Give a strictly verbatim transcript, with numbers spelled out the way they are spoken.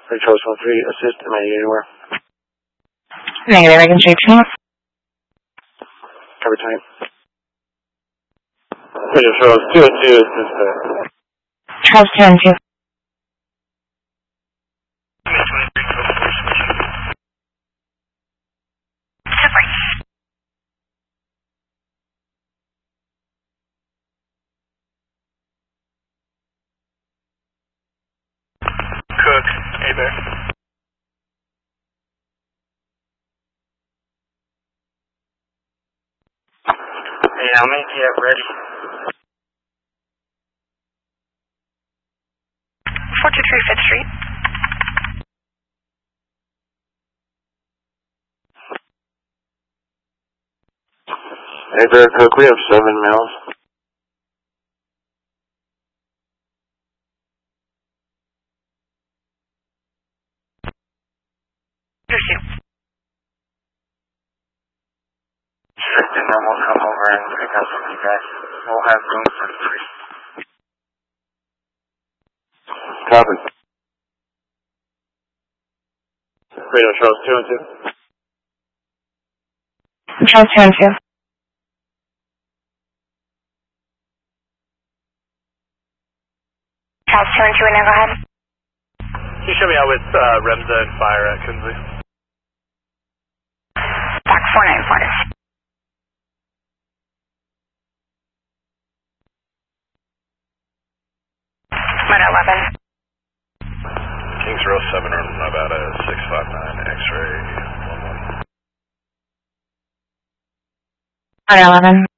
Three Charles one three, assist, am I anywhere? Negative, I can check you. Cover time. Three Charles two and two, assist there. Charles two and two. Cook, hey there. Hey, I'll make you ready. four two three Fifth Street. Hey there, Cook, we have seven males. Strict, and then we'll come over and pick up with you guys. We'll have room for three. Copy. Radio Charles two and two. Charles two and two. Charles two and two, and now go ahead. Can you show me out with uh, Remza and Fire at Kinsley? Back four nine four. Motor eleven. Kings Row seven on Nevada six five nine X-ray one one. Motor eleven.